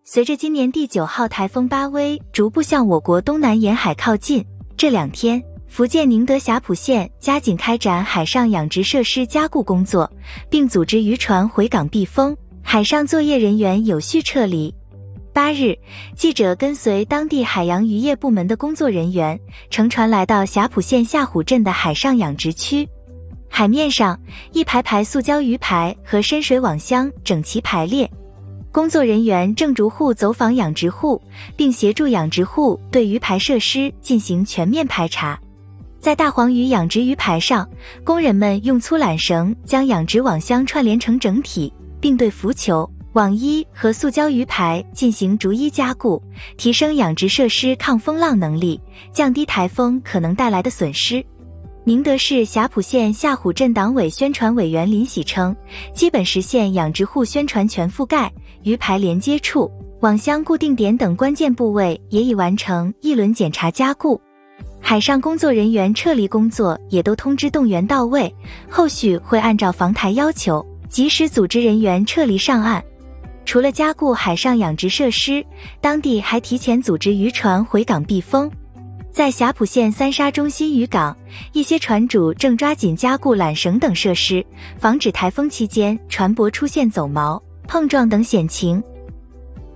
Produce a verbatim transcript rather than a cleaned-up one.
随着今年第九号台风巴威逐步向我国东南沿海靠近，这两天福建宁德霞浦县加紧开展海上养殖设施加固工作，并组织渔船回港避风，海上作业人员有序撤离。八日，记者跟随当地海洋渔业部门的工作人员乘船来到霞浦县下虎镇的海上养殖区。海面上，一排排塑胶鱼排和深水网箱整齐排列。工作人员正逐户走访养殖户，并协助养殖户对鱼排设施进行全面排查。在大黄鱼养殖鱼排上，工人们用粗缆绳将养殖网箱串联成整体，并对浮球、网衣和塑胶鱼排进行逐一加固，提升养殖设施抗风浪能力，降低台风可能带来的损失。宁德市霞浦县下虎镇党委宣传委员林喜称，基本实现养殖户宣传全覆盖，鱼排连接处、网箱固定点等关键部位也已完成一轮检查加固。海上工作人员撤离工作也都通知动员到位，后续会按照防台要求，及时组织人员撤离上岸。除了加固海上养殖设施，当地还提前组织渔船回港避风。在霞浦县三沙中心渔港，一些船主正抓紧加固缆绳等设施，防止台风期间船舶出现走锚、碰撞等险情。